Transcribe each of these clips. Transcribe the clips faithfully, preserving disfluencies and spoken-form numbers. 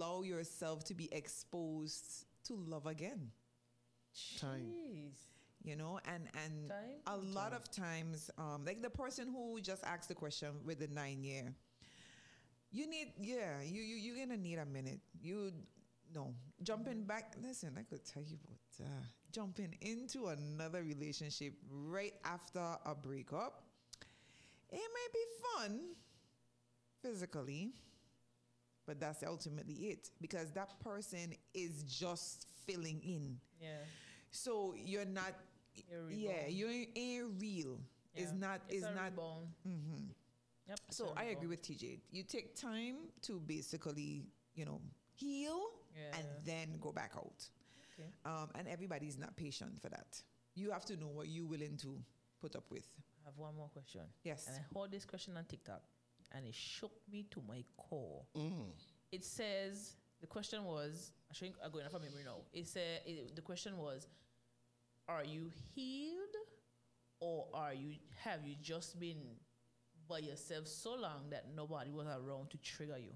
allow yourself to be exposed to love again. Time. Jeez. You know, and and Time? a lot of times, um, like the person who just asked the question with the nine year, you need, yeah, you you you're gonna need a minute. You no jumping back. Listen, I could tell you about uh, jumping into another relationship right after a breakup. It might be fun physically, but that's ultimately it, because that person is just filling in. Yeah. So you're not, You're yeah, reborn. you ain't real. It's Yeah. not, It's it's a not. reborn. Mm-hmm. Yep. it's So a I agree reborn. with T J. You take time to basically, you know, heal Yeah. and then go back out. Okay. Um, and everybody's not patient for that. You have to know what you're willing to put up with. I have one more question. Yes. And I heard this question on TikTok, and it shook me to my core. Mm. It says, the question was, I think I'm going off of memory now. It said, it, the question was, are you healed, or are you have you just been by yourself so long that nobody was around to trigger you?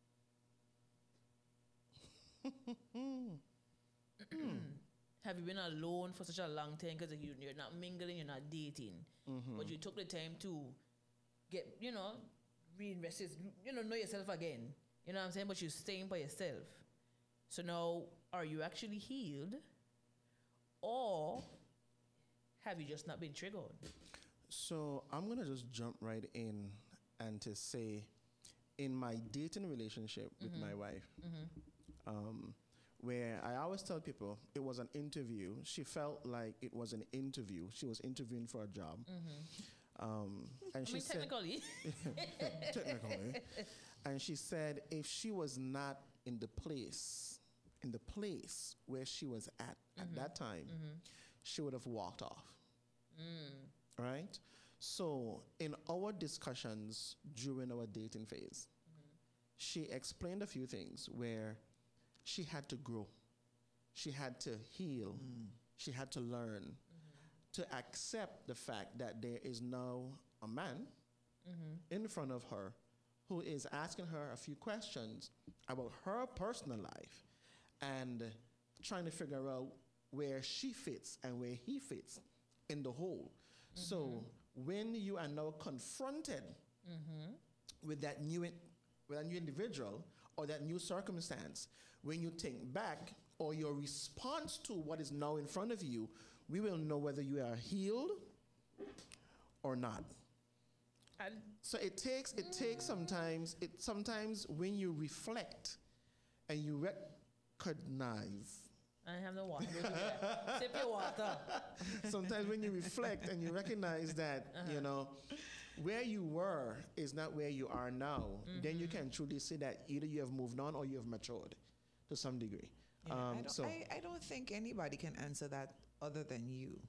Have you been alone for such a long time because you, you're not mingling, you're not dating, but you took the time to get, you know, reinvest, you know, know yourself again. You know what I'm saying? But you're staying by yourself. So now, are you actually healed, or have you just not been triggered? So I'm going to just jump right in and to say, in my dating relationship with my wife, um, where I always tell people it was an interview. She felt like it was an interview. She was interviewing for a job. Um, and I she mean, said, technically. technically, and she said if she was not in the place, in the place where she was at at that time, she would have walked off. Right? So in our discussions during our dating phase, she explained a few things where she had to grow. She had to heal. She had to learn to accept the fact that there is now a man in front of her who is asking her a few questions about her personal life and trying to figure out where she fits and where he fits in the whole. So when you are now confronted with that new in, with a new individual or that new circumstance, when you think back or your response to what is now in front of you, we will know whether you are healed or not. And So it takes it takes sometimes it sometimes when you reflect and you recognize. I have no water. Sip your water. Sometimes when you reflect and you recognize that, uh-huh. you know, where you were is not where you are now, mm-hmm. then you can truly say that either you have moved on or you have matured to some degree. Yeah, um, I, don't, so I, I don't think anybody can answer that other than you.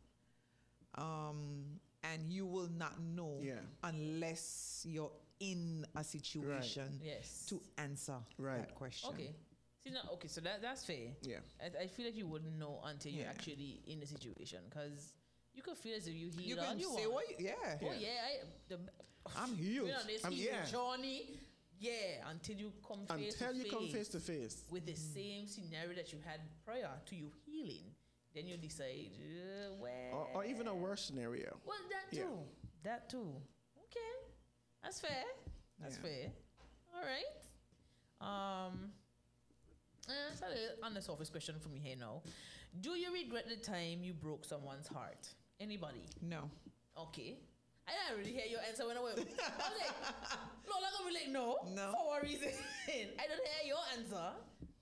Um, and you will not know yeah. unless you're in a situation Right. Yes. to answer right. that question. Okay. See, now, okay, so that that's fair. Yeah. I, I feel like you wouldn't know until you're Yeah. actually in the situation, because you could feel as if you heal You all can you say want. what, you, yeah. Oh yeah, I, the, I'm healed. You know, this I'm- healing yeah. journey. Yeah, until you come face until to you face come face to face. with the same scenario that you had prior to you healing, then you decide, uh, well, Or, or even a worse scenario. well, that too, Yeah. that too. Okay, that's fair. That's Yeah. fair. All right. Um. Uh, so the on the surface question for me here now. Do you regret the time you broke someone's heart? Anybody? No. Okay. I didn't really hear your answer when I went. I was like, no, I'm gonna be like, no. No. For what reason? I don't hear your answer.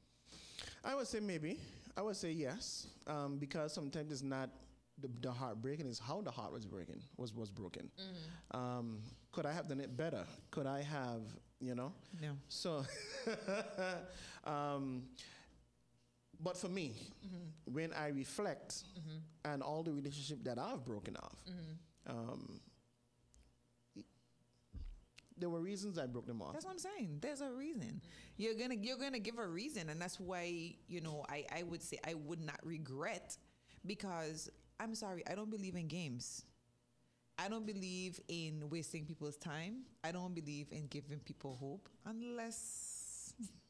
I would say maybe. I would say yes, um, because sometimes it's not the, the heart breaking; it's how the heart was breaking was was broken. Mm-hmm. Um, could I have done it better? Could I have, you know? No. So, um, but for me, Mm-hmm. when I reflect Mm-hmm. and all the relationship that I've broken off, Mm-hmm. um, there were reasons I broke them off. That's what I'm saying. There's a reason. You're gonna you're gonna give a reason, and that's why, you know, I, I would say I would not regret, because I'm sorry, I don't believe in games. I don't believe in wasting people's time. I don't believe in giving people hope unless